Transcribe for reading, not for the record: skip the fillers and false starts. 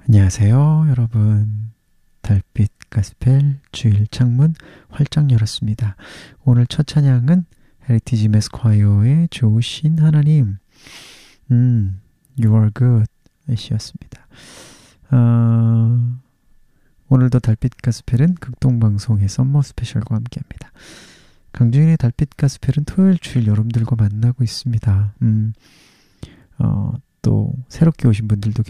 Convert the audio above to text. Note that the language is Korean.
안녕하세요, 여러분. 달빛 가스펠 주일 창문 활짝 열었습니다. 오늘 첫 찬양은 헤리티지 메스콰이어의 좋으신 하나님, You are good 이시였습니다. 오늘도 달빛 가스펠은 극동방송의 썸머 스페셜과 함께합니다. 강주인의 달빛 가스펠은 토요일 주일 여러분들과 만나고 있습니다. 또 새롭게 오신 분들도